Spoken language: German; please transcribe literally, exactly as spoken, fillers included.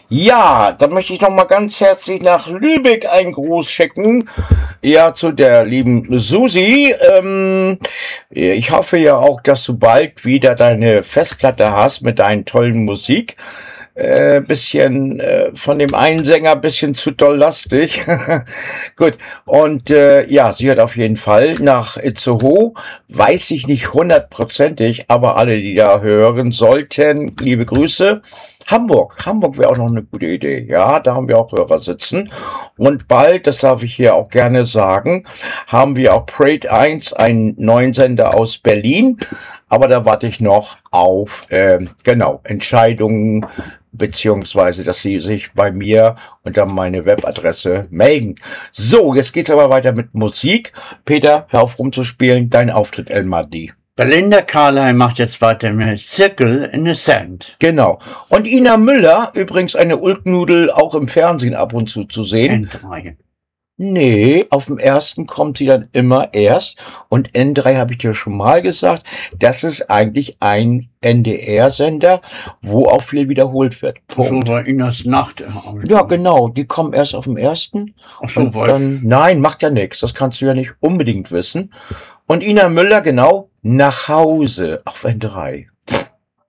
Ja, dann möchte ich noch mal ganz herzlich nach Lübeck einen Gruß schicken. Ja, zu der lieben Susi. Ähm, ich hoffe ja auch, dass du bald wieder deine Festplatte hast mit deinen tollen Musik. Äh, bisschen äh, von dem einen Sänger bisschen zu doll lastig. Gut. Und äh, ja, sie hört auf jeden Fall nach Itzehoe. Weiß ich nicht hundertprozentig, aber alle, die da hören sollten, liebe Grüße. Hamburg. Hamburg wäre auch noch eine gute Idee. Ja, da haben wir auch Hörer sitzen. Und bald, das darf ich hier auch gerne sagen, haben wir auch Parade eins, einen neuen Sender aus Berlin. Aber da warte ich noch auf, äh, genau, Entscheidungen, beziehungsweise, dass sie sich bei mir unter meine Webadresse melden. So, jetzt geht's aber weiter mit Musik. Peter, hör auf rumzuspielen. Dein Auftritt, El Mahdi. Belinda Carlisle macht jetzt weiter mit Circle in the Sand. Genau. Und Ina Müller, übrigens eine Ulknudel, auch im Fernsehen ab und zu zu sehen. N drei. Nee, auf dem ersten kommt sie dann immer erst. Und N drei habe ich dir schon mal gesagt, das ist eigentlich ein N D R-Sender, wo auch viel wiederholt wird. Punkt. So war Inas Nacht. Ja, genau. Die kommen erst auf dem ersten. Ach so, und dann, nein, macht ja nichts. Das kannst du ja nicht unbedingt wissen. Und Ina Müller, genau, nach Hause auf N drei.